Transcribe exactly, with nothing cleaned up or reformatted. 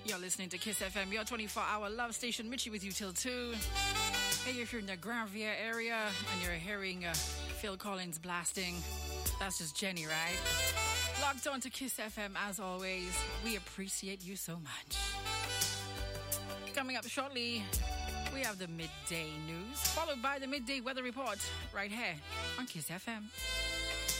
You're listening to Kiss F M, your twenty-four hour love station. Mitchie with you till two. Hey, if you're in the Granville area and you're hearing uh, Phil Collins blasting, that's just Jenny, right? Logged on to Kiss F M as always. We appreciate you so much. Coming up shortly, we have the midday news, followed by the midday weather report right here on Kiss F M.